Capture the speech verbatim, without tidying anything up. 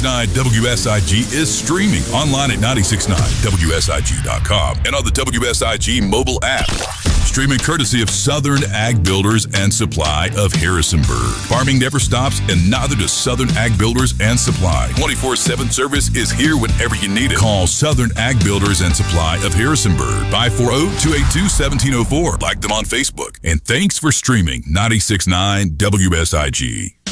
nine W S I G is streaming online at nine six nine W S I G dot com and on the W S I G mobile app. Streaming courtesy of Southern Ag Builders and Supply of Harrisonburg. Farming never stops, and neither does Southern Ag Builders and Supply. twenty-four seven service is here whenever you need it. Call Southern Ag Builders and Supply of Harrisonburg, five four zero, two eight two, one seven zero four. Like them on Facebook. And thanks for streaming ninety-six point nine W S I G.